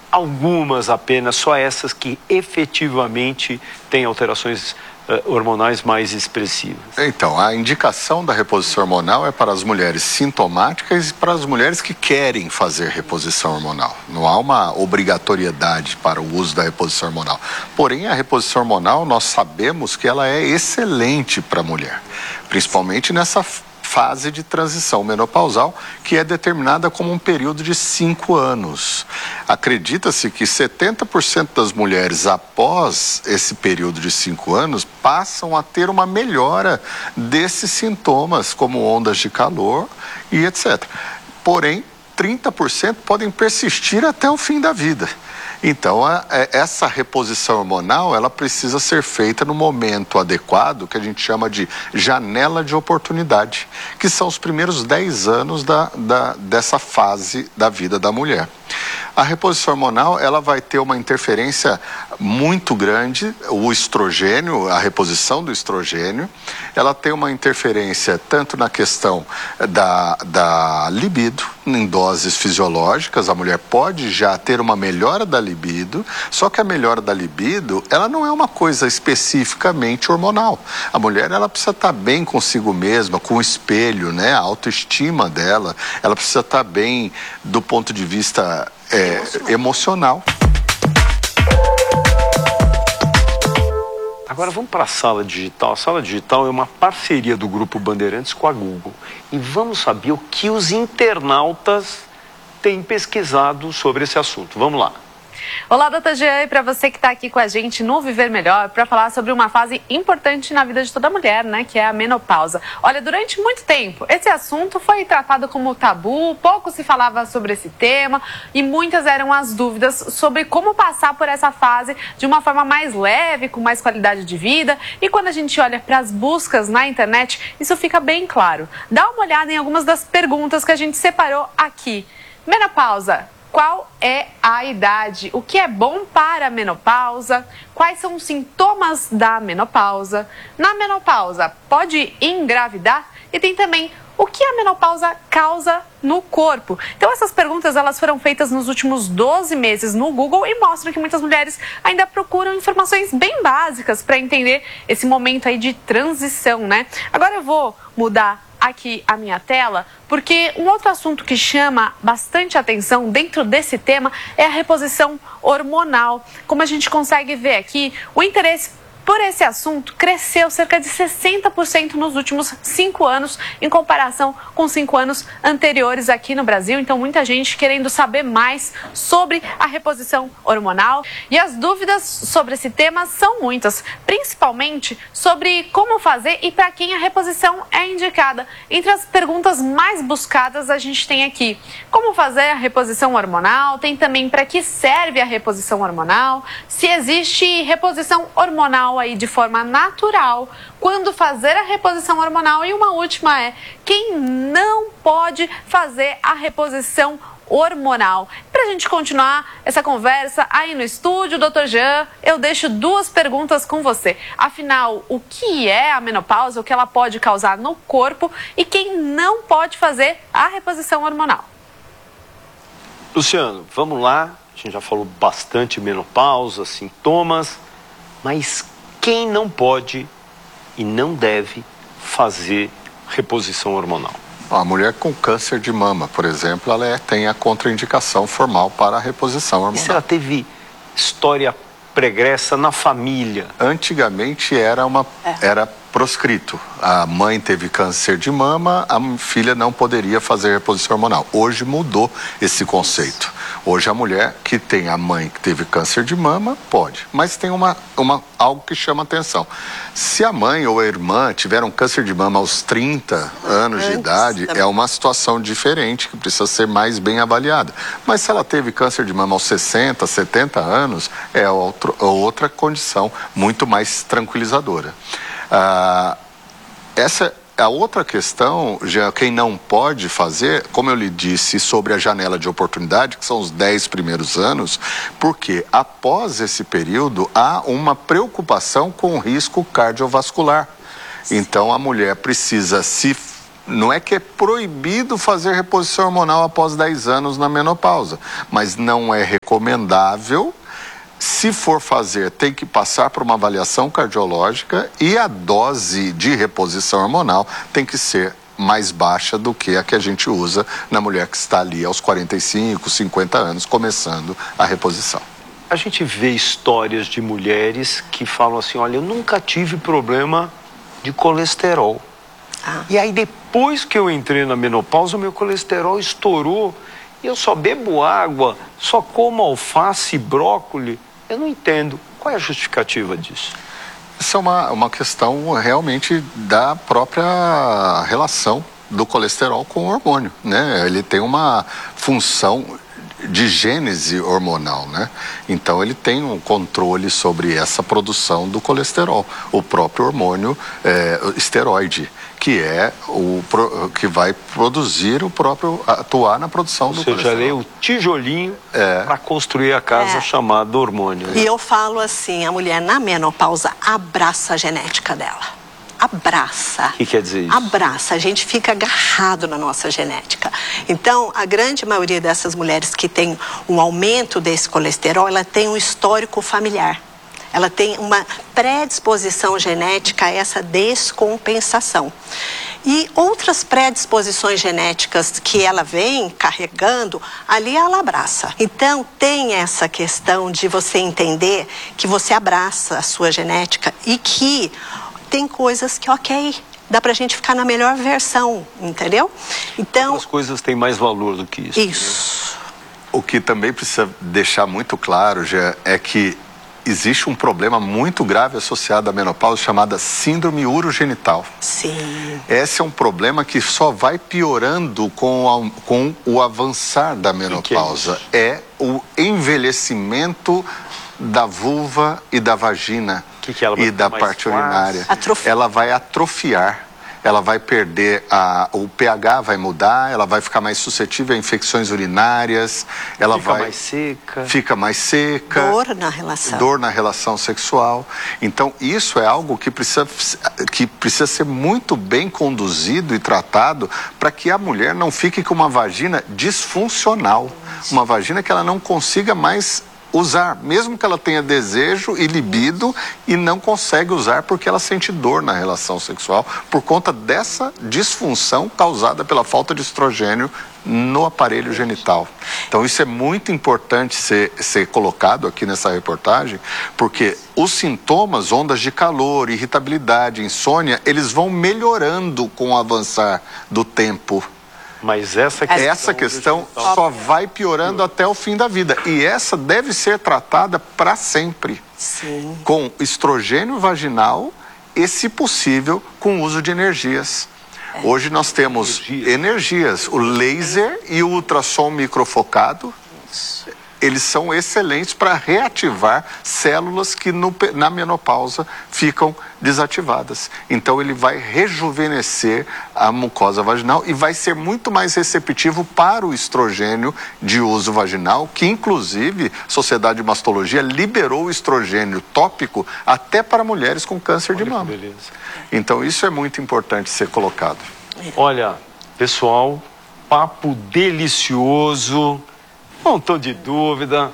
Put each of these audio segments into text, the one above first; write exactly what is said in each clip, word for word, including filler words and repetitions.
algumas apenas, só essas que efetivamente têm alterações hormonais mais expressivas? Então, a indicação da reposição hormonal é para as mulheres sintomáticas e para as mulheres que querem fazer reposição hormonal. Não há uma obrigatoriedade para o uso da reposição hormonal. Porém, a reposição hormonal, nós sabemos que ela é excelente para a mulher, principalmente nessa fase de transição menopausal, que é determinada como um período de cinco anos. Acredita-se que setenta por cento das mulheres, após esse período de cinco anos, passam a ter uma melhora desses sintomas, como ondas de calor e etcétera. Porém, trinta por cento podem persistir até o fim da vida. Então, a, a, essa reposição hormonal, ela precisa ser feita no momento adequado, que a gente chama de janela de oportunidade, que são os primeiros dez anos da, da, dessa fase da vida da mulher. A reposição hormonal, ela vai ter uma interferência muito grande, o estrogênio, a reposição do estrogênio, ela tem uma interferência tanto na questão da, da libido, em doses fisiológicas, a mulher pode já ter uma melhora da libido, só que a melhora da libido, ela não é uma coisa especificamente hormonal. A mulher, ela precisa estar bem consigo mesma, com o espelho, né, a autoestima dela, ela precisa estar bem do ponto de vista é, emocional. Agora vamos para a Sala Digital. A Sala Digital é uma parceria do Grupo Bandeirantes com a Google. E vamos saber o que os internautas têm pesquisado sobre esse assunto. Vamos lá. Olá, doutor Jean, e para você que está aqui com a gente no Viver Melhor, para falar sobre uma fase importante na vida de toda mulher, né, que é a menopausa. Olha, durante muito tempo, esse assunto foi tratado como tabu, pouco se falava sobre esse tema e muitas eram as dúvidas sobre como passar por essa fase de uma forma mais leve, com mais qualidade de vida. E quando a gente olha para as buscas na internet, isso fica bem claro. Dá uma olhada em algumas das perguntas que a gente separou aqui. Menopausa. Qual é a idade? O que é bom para a menopausa? Quais são os sintomas da menopausa? Na menopausa, pode engravidar? E tem também o que a menopausa causa no corpo. Então essas perguntas, elas foram feitas nos últimos doze meses no Google e mostram que muitas mulheres ainda procuram informações bem básicas para entender esse momento aí de transição, né? Agora eu vou mudar aqui a minha tela, porque um outro assunto que chama bastante atenção dentro desse tema é a reposição hormonal. Como a gente consegue ver aqui, o interesse por esse assunto cresceu cerca de sessenta por cento nos últimos cinco anos, em comparação com cinco anos anteriores aqui no Brasil. Então, muita gente querendo saber mais sobre a reposição hormonal. E as dúvidas sobre esse tema são muitas, principalmente sobre como fazer e para quem a reposição é indicada. Entre as perguntas mais buscadas, a gente tem aqui como fazer a reposição hormonal, tem também para que serve a reposição hormonal, se existe reposição hormonal aí de forma natural, quando fazer a reposição hormonal, e uma última é quem não pode fazer a reposição hormonal. Para a gente continuar essa conversa aí no estúdio, doutor Jean, eu deixo duas perguntas com você. Afinal, o que é a menopausa, o que ela pode causar no corpo e quem não pode fazer a reposição hormonal? Luciano, vamos lá. A gente já falou bastante menopausa, sintomas, mas quem não pode e não deve fazer reposição hormonal? A mulher com câncer de mama, por exemplo, ela é, tem a contraindicação formal para a reposição hormonal. E se ela teve história pregressa na família? Antigamente era, uma, é. era proscrito. A mãe teve câncer de mama, a filha não poderia fazer reposição hormonal. Hoje mudou esse conceito. Hoje a mulher que tem a mãe que teve câncer de mama, pode. Mas tem uma, uma, algo que chama atenção. Se a mãe ou a irmã tiveram câncer de mama aos trinta anos de idade, é uma situação diferente que precisa ser mais bem avaliada. Mas se ela teve câncer de mama aos sessenta, setenta anos, é outro, outra condição muito mais tranquilizadora. Ah, essa a outra questão, já quem não pode fazer, como eu lhe disse, sobre a janela de oportunidade, que são os dez primeiros anos, porque após esse período há uma preocupação com o risco cardiovascular. Então a mulher precisa se não é que é proibido fazer reposição hormonal após dez anos na menopausa, mas não é recomendável. Se for fazer, tem que passar por uma avaliação cardiológica e a dose de reposição hormonal tem que ser mais baixa do que a que a gente usa na mulher que está ali aos quarenta e cinco, cinquenta anos, começando a reposição. A gente vê histórias de mulheres que falam assim, olha, eu nunca tive problema de colesterol. Ah. E aí depois que eu entrei na menopausa, o meu colesterol estourou e eu só bebo água, só como alface e brócolis. Eu não entendo. Qual é a justificativa disso? Isso é uma, uma questão realmente da própria relação do colesterol com o hormônio, né? Ele tem uma função de gênese hormonal, né? Então ele tem um controle sobre essa produção do colesterol, o próprio hormônio é, esteroide, que é o que vai produzir o próprio, atuar na produção do colesterol. Ou seja, é o tijolinho é. para construir a casa é. chamada hormônio. Né? E eu falo assim, a mulher na menopausa abraça a genética dela. Abraça. O que quer dizer isso? Abraça. A gente fica agarrado na nossa genética. Então, a grande maioria dessas mulheres que tem um aumento desse colesterol, ela tem um histórico familiar. Ela tem uma predisposição genética a essa descompensação. E outras predisposições genéticas que ela vem carregando, ali ela abraça. Então, tem essa questão de você entender que você abraça a sua genética e que tem coisas que, ok, dá pra gente ficar na melhor versão, entendeu? Então, as coisas têm mais valor do que isso. Isso. Né? O que também precisa deixar muito claro, já é que existe um problema muito grave associado à menopausa chamada síndrome urogenital. Sim. Esse é um problema que só vai piorando com, a, com o avançar da menopausa. Que que é, é o envelhecimento da vulva e da vagina. Que que ela e da parte urinária. Atrofia. Ela vai atrofiar, ela vai perder, a, o pH vai mudar, ela vai ficar mais suscetível a infecções urinárias, ela fica vai, mais seca. Fica mais seca. Dor na relação. Dor na relação sexual. Então, isso é algo que precisa, que precisa ser muito bem conduzido e tratado para que a mulher não fique com uma vagina disfuncional. Uma vagina que ela não consiga mais usar, mesmo que ela tenha desejo e libido e não consegue usar porque ela sente dor na relação sexual por conta dessa disfunção causada pela falta de estrogênio no aparelho genital. Então isso é muito importante ser, ser colocado aqui nessa reportagem, porque os sintomas, ondas de calor, irritabilidade, insônia, eles vão melhorando com o avançar do tempo. Mas essa questão, essa questão só vai piorando até o fim da vida. E essa deve ser tratada para sempre. Sim. Com estrogênio vaginal e, se possível, com uso de energias. É. Hoje nós temos energias. energias, o laser e o ultrassom microfocado. Eles são excelentes para reativar células que no, na menopausa ficam desativadas. Então ele vai rejuvenescer a mucosa vaginal e vai ser muito mais receptivo para o estrogênio de uso vaginal, que inclusive a Sociedade de Mastologia liberou o estrogênio tópico até para mulheres com câncer Olha de mama. Então isso é muito importante ser colocado. Olha, pessoal, papo delicioso. Montão de dúvida.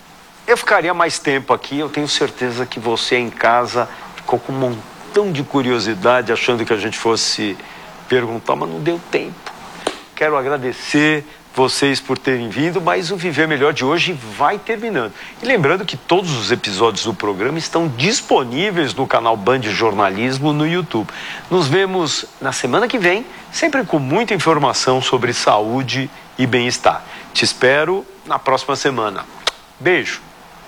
Eu ficaria mais tempo aqui. Eu tenho certeza que você em casa ficou com um montão de curiosidade, achando que a gente fosse perguntar, mas não deu tempo. Quero agradecer vocês por terem vindo, mas o Viver Melhor de hoje vai terminando. E lembrando que todos os episódios do programa estão disponíveis no canal Band Jornalismo no YouTube. Nos vemos na semana que vem, sempre com muita informação sobre saúde e bem-estar. Te espero na próxima semana. Beijo.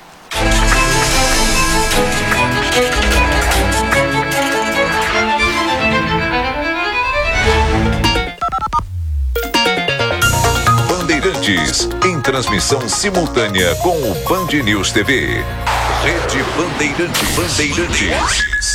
Bandeirantes, em transmissão simultânea com o Band News T V. Rede Bandeirantes. Bandeirantes.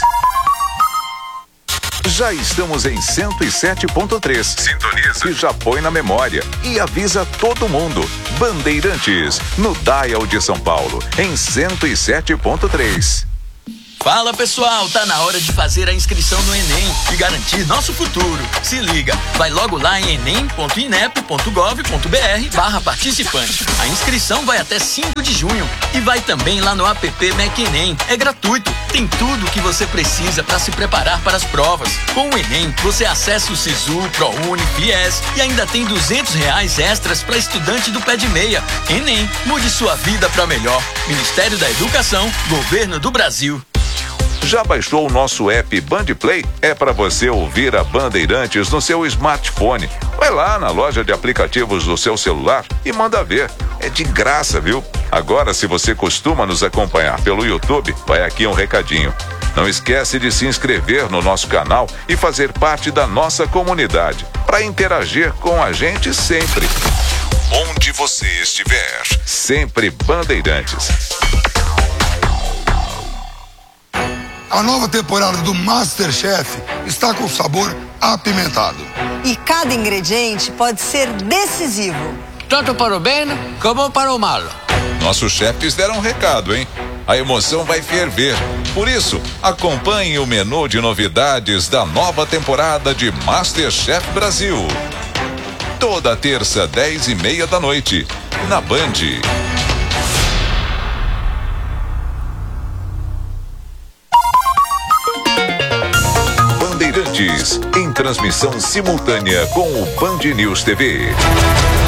Já estamos em cento e sete ponto três. Sintoniza. E já põe na memória. E avisa todo mundo. Bandeirantes, no Dial de São Paulo, em cento e sete ponto três. Fala pessoal, tá na hora de fazer a inscrição no Enem e garantir nosso futuro. Se liga, vai logo lá em enem ponto inep ponto gov ponto br barra participante. A inscrição vai até cinco de junho e vai também lá no app MecEnem. É gratuito, tem tudo o que você precisa para se preparar para as provas. Com o Enem, você acessa o Sisu, ProUni, Fies e ainda tem duzentos reais extras para estudante do pé de meia. Enem, mude sua vida para melhor. Ministério da Educação, Governo do Brasil. Já baixou o nosso app Band Play? É para você ouvir a Bandeirantes no seu smartphone. Vai lá na loja de aplicativos do seu celular e manda ver. É de graça, viu? Agora, se você costuma nos acompanhar pelo YouTube, vai aqui um recadinho. Não esquece de se inscrever no nosso canal e fazer parte da nossa comunidade, para interagir com a gente sempre. Onde você estiver, sempre Bandeirantes. A nova temporada do MasterChef está com sabor apimentado. E cada ingrediente pode ser decisivo. Tanto para o bem como para o mal. Nossos chefes deram um recado, hein? A emoção vai ferver. Por isso, acompanhe o menu de novidades da nova temporada de MasterChef Brasil. Toda terça, dez e meia da noite, na Band. Bandeirantes, em transmissão simultânea com o Band News T V.